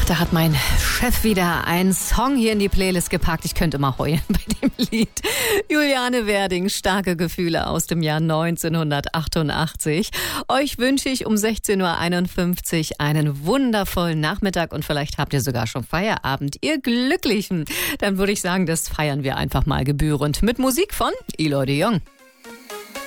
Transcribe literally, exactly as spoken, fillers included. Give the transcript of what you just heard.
Da hat mein Chef wieder einen Song hier in die Playlist gepackt. Ich könnte mal heulen bei dem Lied. Juliane Werding, Starke Gefühle aus dem Jahr neunzehnhundertachtundachtzig. Euch wünsche ich um sechzehn Uhr einundfünfzig einen wundervollen Nachmittag und vielleicht habt ihr sogar schon Feierabend, ihr Glücklichen. Dann würde ich sagen, das feiern wir einfach mal gebührend mit Musik von Eloy de Jong.